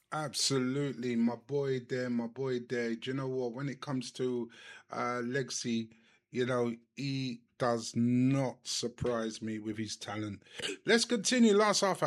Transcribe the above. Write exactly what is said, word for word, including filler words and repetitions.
Absolutely, my boy there, my boy there. Do you know what? When it comes to uh, Legacy, you know, he does not surprise me with his talent. Let's continue. Last half